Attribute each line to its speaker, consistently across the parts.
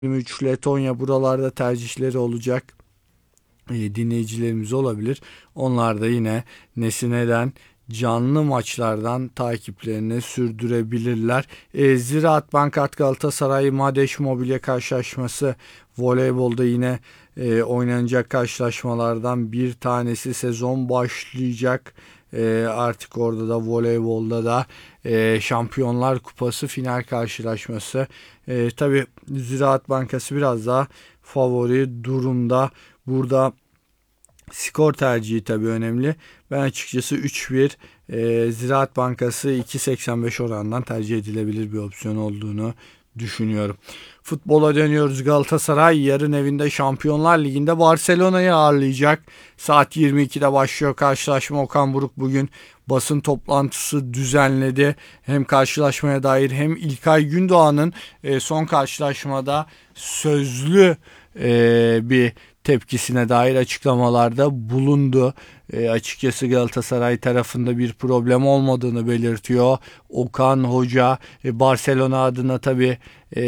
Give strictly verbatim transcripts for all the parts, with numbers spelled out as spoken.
Speaker 1: yirmi üç Letonya, buralarda tercihleri olacak e, dinleyicilerimiz olabilir. Onlar da yine Nesine'den canlı maçlardan takiplerini sürdürebilirler. E, Ziraat Bank Galatasaray Madeş Mobilya karşılaşması voleybolda yine e, oynanacak karşılaşmalardan bir tanesi. Sezon başlayacak. E, artık orada da voleybolda da e, Şampiyonlar Kupası final karşılaşması. E, tabii Ziraat Bankası biraz daha favori durumda. Burada skor tercihi tabii önemli. Ben açıkçası üç bir e, Ziraat Bankası iki seksen beş orandan tercih edilebilir bir opsiyon olduğunu düşünüyorum. Futbola dönüyoruz. Galatasaray yarın evinde Şampiyonlar Ligi'nde Barcelona'yı ağırlayacak. Saat yirmi ikide başlıyor karşılaşma. Okan Buruk bugün basın toplantısı düzenledi. Hem karşılaşmaya dair hem İlkay Gündoğan'ın e, son karşılaşmada sözlü e, bir tepkisine dair açıklamalarda bulundu. E, açıkçası Galatasaray tarafında bir problem olmadığını belirtiyor. Okan Hoca e, Barcelona adına tabii e,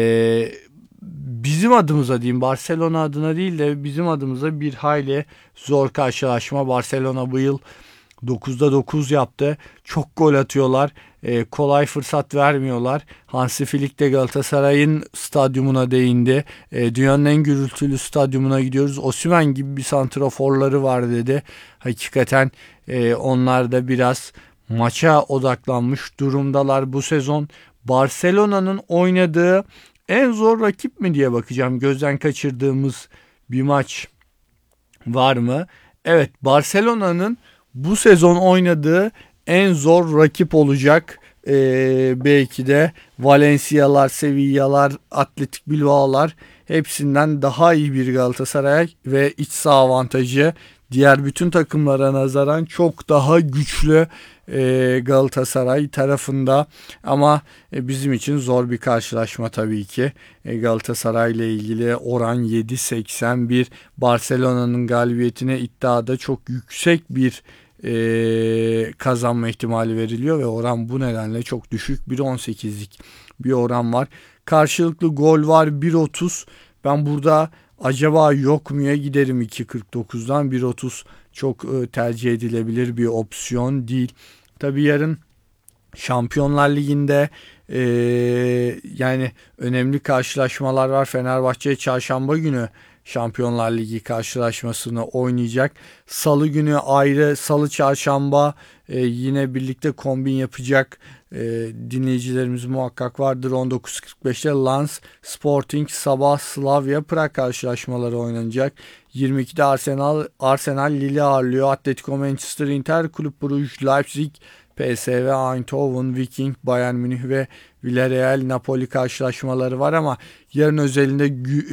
Speaker 1: bizim adımıza diyeyim, Barcelona adına değil de bizim adımıza bir hayli zor karşılaşma. Barcelona bu yıl dokuzda dokuz yaptı. Çok gol atıyorlar. E, kolay fırsat vermiyorlar. Hansi Flick de Galatasaray'ın stadyumuna değindi. E, dünyanın en gürültülü stadyumuna gidiyoruz. Osimhen gibi bir santraforları var dedi. Hakikaten e, onlar da biraz maça odaklanmış durumdalar bu sezon. Barcelona'nın oynadığı en zor rakip mi diye bakacağım. Gözden kaçırdığımız bir maç var mı? Evet, Barcelona'nın bu sezon oynadığı en zor rakip olacak. Ee, belki de Valencia'lar, Sevilla'lar, Atletik Bilbao'lar hepsinden daha iyi bir Galatasaray ve iç saha avantajı diğer bütün takımlara nazaran çok daha güçlü e, Galatasaray tarafında. Ama e, bizim için zor bir karşılaşma tabii ki. E, Galatasaray ile ilgili oran yedi seksen bir. Barcelona'nın galibiyetine iddiada çok yüksek bir e, kazanma ihtimali veriliyor ve oran bu nedenle çok düşük. bir on sekizlik bir oran var. Karşılıklı gol var bir otuz. Ben burada acaba yok muya giderim iki kırk dokuzdan. bir otuz çok e, tercih edilebilir bir opsiyon değil. Tabii yarın Şampiyonlar Ligi'nde e, yani önemli karşılaşmalar var. Fenerbahçe çarşamba günü Şampiyonlar Ligi karşılaşmasını oynayacak. Salı günü ayrı, Salı çarşamba e, yine birlikte kombin yapacak e, dinleyicilerimiz muhakkak vardır. on dokuz kırk beşte Lens Sporting Sabah Slavia Prag karşılaşmaları oynanacak. yirmi ikide Arsenal Arsenal Lille ağırlıyor. Atletico Manchester, Inter, Kulüp Brugge, Leipzig, P S V, Eindhoven, Viking, Bayern Münih ve Villarreal, Napoli karşılaşmaları var ama yarın özelinde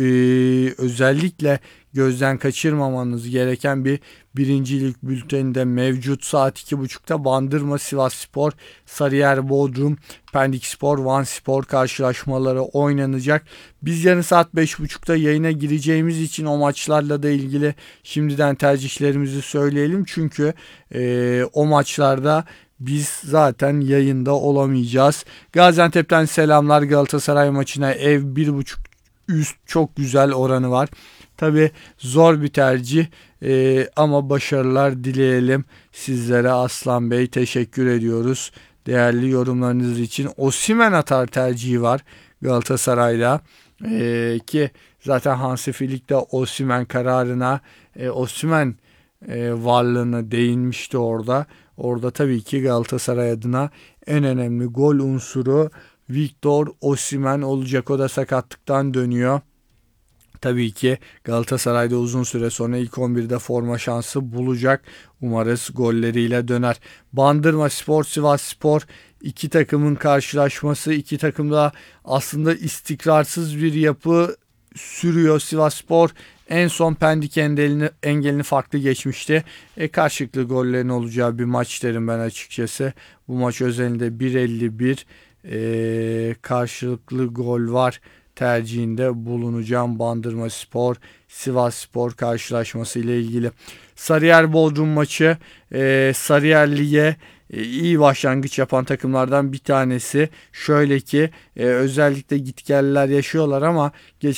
Speaker 1: e, özellikle gözden kaçırmamanız gereken bir birincilik bülteninde mevcut. Saat iki buçukta Bandırma, Sivasspor, Sarıyer, Bodrum, Pendikspor, Vanspor karşılaşmaları oynanacak. Biz yarın saat beş buçukta yayına gireceğimiz için o maçlarla da ilgili şimdiden tercihlerimizi söyleyelim. Çünkü e, o maçlarda biz zaten yayında olamayacağız. Gaziantep'ten selamlar. Galatasaray maçına ev bir buçuk üst çok güzel oranı var. Tabi zor bir tercih ee, ama başarılar dileyelim sizlere. Aslan Bey, teşekkür ediyoruz değerli yorumlarınız için. Osimhen atar tercihi var Galatasaray'da ee, ki zaten Hansi Flick de Osimhen kararına e, Osimhen e, varlığına değinmişti orada. Orada tabii ki Galatasaray adına en önemli gol unsuru Victor Osimhen olacak. O da sakatlıktan dönüyor. Tabii ki Galatasaray'da uzun süre sonra ilk on birde forma şansı bulacak. Umarız golleriyle döner. Bandırma Spor, Sivasspor, iki takımın karşılaşması. İki takım da aslında istikrarsız bir yapı sürüyor. Sivasspor en son Pendik engelini, engelini farklı geçmişti. E, karşılıklı gollerin olacağı bir maç derim ben açıkçası. Bu maç özelinde bir elli bir e, karşılıklı gol var tercihinde bulunacağım Bandırmaspor Sivasspor karşılaşması ile ilgili. Sarıyer Bodrum maçı, e, Sarıyer Lig'e e, iyi başlangıç yapan takımlardan bir tanesi. Şöyle ki e, özellikle gitgelliler yaşıyorlar ama geç